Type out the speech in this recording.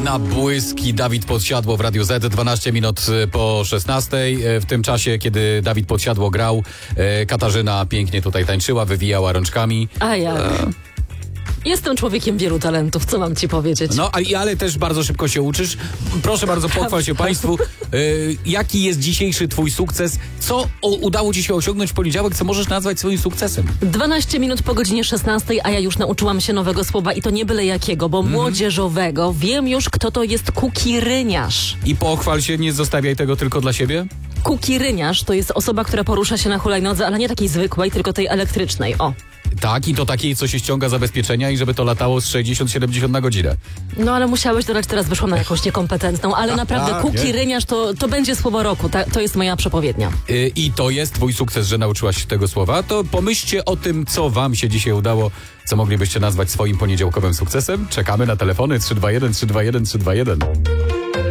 Na błyski Dawid Podsiadło w Radiu Z, 12 minut po 16. W tym czasie, kiedy Dawid Podsiadło grał, Katarzyna pięknie tutaj tańczyła, wywijała rączkami. A ja... Jestem człowiekiem wielu talentów, co mam ci powiedzieć? No, ale też bardzo szybko się uczysz. Proszę bardzo, pochwal się Państwu. Jaki jest dzisiejszy twój sukces? Co udało ci się osiągnąć w poniedziałek, co możesz nazwać swoim sukcesem? 12 minut po godzinie 16, a ja już nauczyłam się nowego słowa i to nie byle jakiego, bo młodzieżowego. Wiem już, kto to jest kukiryniarz. I pochwal się, nie zostawiaj tego tylko dla siebie. Kukiryniarz to jest osoba, która porusza się na hulajnodze, ale nie takiej zwykłej, tylko tej elektrycznej. O. Tak, i to takiej, co się ściąga zabezpieczenia i żeby to latało z 60-70 na godzinę. No ale musiałeś dodać, teraz wyszłam na jakąś niekompetentną, ale naprawdę kukiryniarz to będzie słowo roku, to jest moja przepowiednia. I to jest twój sukces, że nauczyłaś się tego słowa. To pomyślcie o tym, co wam się dzisiaj udało, co moglibyście nazwać swoim poniedziałkowym sukcesem. Czekamy na telefony 321 321 321.